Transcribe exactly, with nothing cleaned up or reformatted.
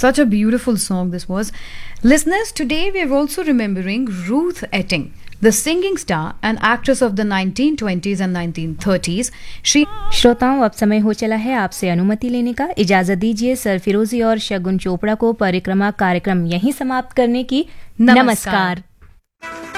Such a beautiful song this was. Listeners, today we are also remembering Ruth Etting, the singing star and actress of the nineteen twenties and nineteen thirties. She श्रोताओं, अब समय हो चला है आपसे अनुमति लेने का। इजाजत दीजिए सरफिरोजी और शगुन चोपड़ा को परिक्रमा कार्यक्रम यहीं समाप्त करने की। नमस्कार, नमस्कार।